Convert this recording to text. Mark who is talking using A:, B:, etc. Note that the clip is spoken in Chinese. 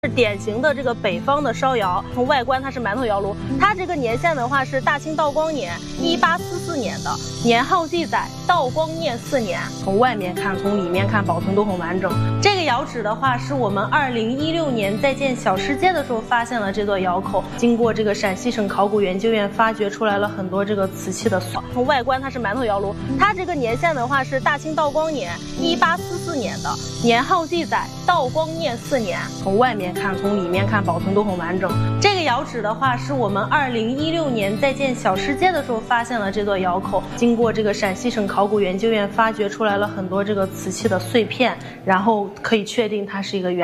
A: 是典型的这个北方的烧窑，从外观它是馒头窑炉，它这个年限的话是大清道光年1844年的，年号记载道光念4年。从外面看，从里面看，保存都很完整。这个窑址的话，是我们2016年在建小吃街的时候发现了这座窑口，经过这个陕西省考古研究院发掘出来了很多这个瓷器的塑。从外观它是馒头窑炉，它这个年限的话是大清道光年1844年的，年号记载道光念4年。从外面看，从里面看，保存都很完整。这个窑址的话，是我们2016年在建小吃街的时候发现了这座窑口，经过这个陕西省考古研究院发掘出来了很多这个瓷器的碎片，然后可以确定它是一个原。